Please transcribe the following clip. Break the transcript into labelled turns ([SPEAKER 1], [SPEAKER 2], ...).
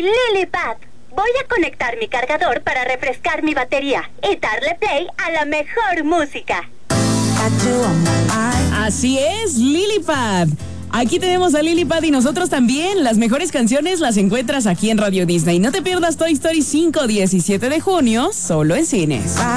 [SPEAKER 1] Soy Lilipad. Voy a conectar mi cargador para refrescar mi batería y darle play a la mejor música.
[SPEAKER 2] Así es, Lilipad. Aquí tenemos a Lilipad y nosotros también. Las mejores canciones las encuentras aquí en Radio Disney. No te pierdas Toy Story 5, 17 de junio, solo en cines.